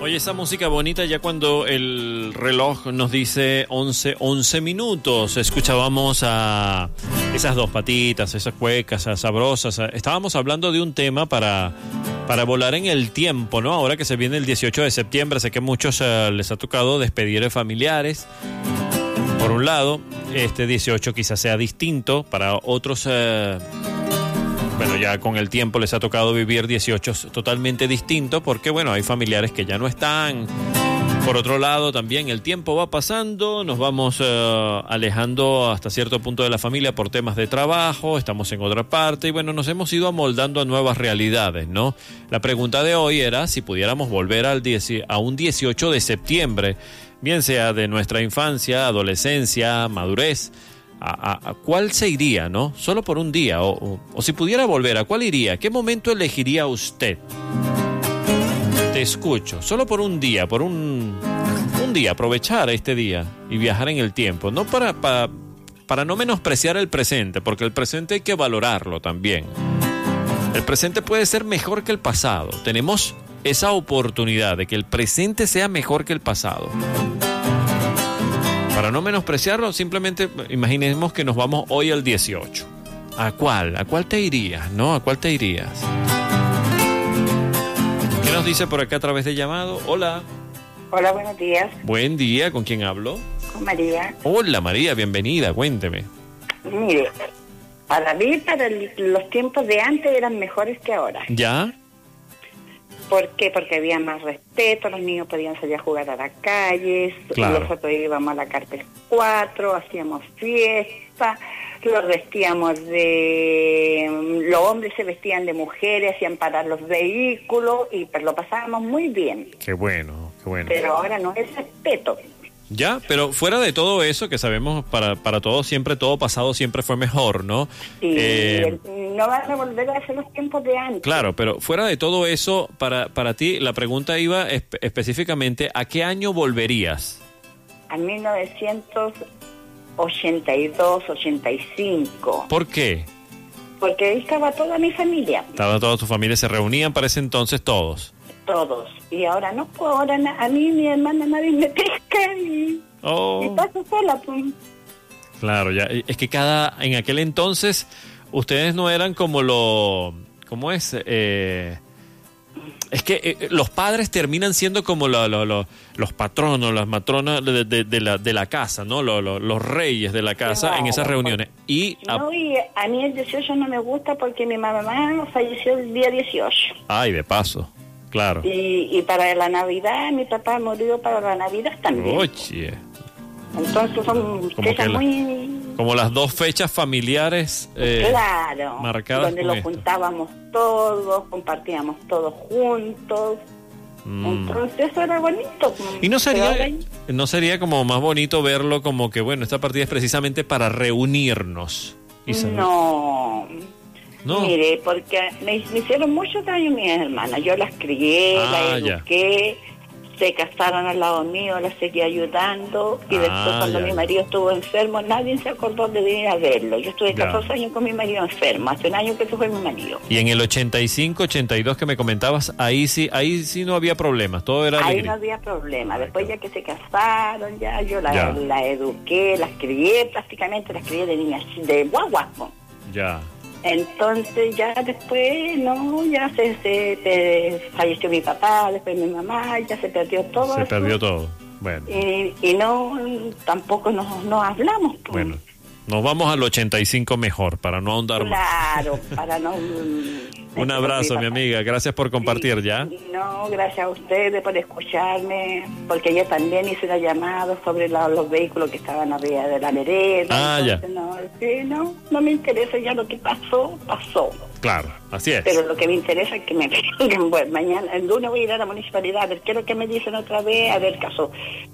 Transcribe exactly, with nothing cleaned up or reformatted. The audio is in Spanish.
Oye, esa música bonita ya cuando el reloj nos dice once, once minutos. Escuchábamos a esas dos patitas, esas cuecas, esas sabrosas. Estábamos hablando de un tema para, para volar en el tiempo, ¿no? Ahora que se viene el dieciocho de septiembre, sé que a muchos uh, les ha tocado despedir de familiares. Por un lado, este dieciocho quizás sea distinto, para otros... Uh, Bueno, ya con el tiempo les ha tocado vivir dieciocho totalmente distintos porque, bueno, hay familiares que ya no están. Por otro lado, también el tiempo va pasando, nos vamos uh, alejando hasta cierto punto de la familia por temas de trabajo, estamos en otra parte y, bueno, nos hemos ido amoldando a nuevas realidades, ¿no? La pregunta de hoy era si pudiéramos volver al dieci- a un dieciocho de septiembre, bien sea de nuestra infancia, adolescencia, madurez. A, a, a cuál se iría, ¿no? Solo por un día, o, o, o si pudiera volver, ¿a cuál iría? ¿Qué momento elegiría usted? Te escucho, solo por un día, por un, un día, aprovechar este día y viajar en el tiempo, no para, para, para no menospreciar el presente, porque el presente hay que valorarlo también. El presente puede ser mejor que el pasado, tenemos esa oportunidad de que el presente sea mejor que el pasado. Para no menospreciarlo, simplemente imaginemos que nos vamos hoy al dieciocho. ¿A cuál? ¿A cuál te irías? ¿No? ¿A cuál te irías? ¿Qué nos dice por acá a través de llamado? Hola. Hola, buenos días. Buen día, ¿con quién hablo? Con María. Hola María, bienvenida, cuénteme. Mire, para mí, para el- los tiempos de antes eran mejores que ahora. ¿Ya? ¿Por qué? Porque había más respeto, los niños podían salir a jugar a las calles, Claro. nosotros íbamos a la Carpes cuatro, hacíamos fiesta, los vestíamos de... Los hombres se vestían de mujeres, hacían parar los vehículos y pues, lo pasábamos muy bien. Qué bueno, qué bueno. Pero ahora no es respeto. Ya, pero fuera de todo eso, que sabemos para, para todos siempre, todo pasado siempre fue mejor, ¿no? Y Eh, no van a volver a hacer los tiempos de antes. Claro, pero fuera de todo eso, para, para ti, la pregunta iba espe- específicamente, ¿a qué año volverías? A mil novecientos ochenta y dos, ochenta y cinco, ¿Por qué? porque ahí estaba toda mi familia, Estaba toda tu familia, se reunían para ese entonces todos. todos, y ahora no, pues ahora na- a mí mi hermana nadie me pesca y, Oh, y paso sola, pues. claro, ya. Es que cada, en aquel entonces, ustedes no eran como lo, ¿cómo es? Eh, es que eh, los padres terminan siendo como lo- lo- lo- los patronos, las matronas de, de- de la, de la casa, ¿no? Lo- lo- los reyes de la casa Claro, en esas reuniones. Y, a- No, y a mí el dieciocho no me gusta porque mi mamá falleció el día dieciocho. ay, de paso, claro. Y, y para la Navidad, mi papá murió para la Navidad también. Oye, Entonces son Como fechas que la- muy... como las dos fechas familiares eh, Claro, marcadas donde con lo esto. juntábamos todos, compartíamos todos juntos. Mm. Entonces eso era bonito. Y no Pero sería, ahora- no sería como más bonito verlo como que, bueno, esta partida es precisamente para reunirnos. Y saber- No. No. Mire, porque me, me hicieron mucho daño mis hermanas. Yo las crié, Ah, las ya. eduqué, se casaron al lado mío, las seguí ayudando. Y Ah, después cuando ya. mi marido estuvo enfermo, nadie se acordó de venir a verlo. Yo estuve Ya. catorce años con mi marido enfermo. Hace un año que se fue mi marido. Y en el ochenta y cinco, ochenta y dos que me comentabas, ahí sí, ahí sí no había problemas, todo era Ahí alegría. no había problema. Después ya que se casaron, ya yo la, Ya. la eduqué, las crié, prácticamente las crié de niñas, de guaguas. ¿No? Ya. Entonces ya después, no, ya se, se, se falleció mi papá, después mi mamá, ya se perdió todo Se eso. perdió todo. Bueno, Y, y no, tampoco nos, nos hablamos. Pues. bueno. Nos vamos al ochenta y cinco mejor, para no ahondar más. Claro, para no... Un abrazo, mi amiga. Gracias por compartir, ¿ya? No, gracias a ustedes por escucharme, porque yo también hice una llamada sobre la- los vehículos que estaban arriba de la vereda. Ah, ya. entonces, No, sí, no, no me interesa ya lo que pasó, pasó. Claro, así es. Pero lo que me interesa es que me vengan, bueno, mañana, el lunes voy a ir a la municipalidad, a ver qué es lo que me dicen otra vez, a ver caso.